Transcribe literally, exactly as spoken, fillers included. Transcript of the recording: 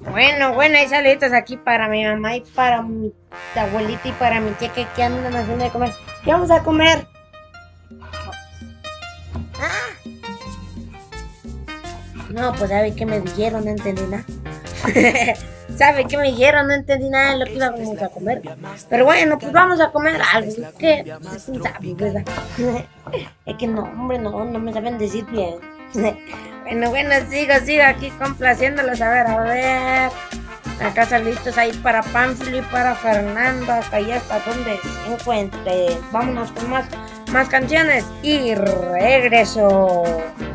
Bueno, bueno, hay saluditos aquí para mi mamá y para mi abuelita y para mi tía que, que andan haciendo de comer. ¿Qué vamos a comer? Ah, no, pues sabe qué me dijeron, no entendí nada. ¿Sabe qué me dijeron? No entendí nada de lo que íbamos a comer. Pero bueno, pues vamos a comer algo. ¿Qué? Pues quién sabe, ¿verdad? Es que no, hombre, no, no me saben decir bien. Bueno, bueno, sigo, sigo aquí complaciéndolos. A ver, a ver. Acá listos ahí para Pánfilo y para Fernando, hasta allá hasta donde se encuentre. Vámonos con más, más canciones y regreso.